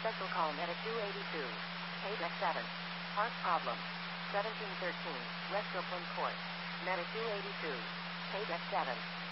Special call Meta 282. Paid F7. Park problem. 1713. West Brooklyn Court. Meta 282. Paid F7.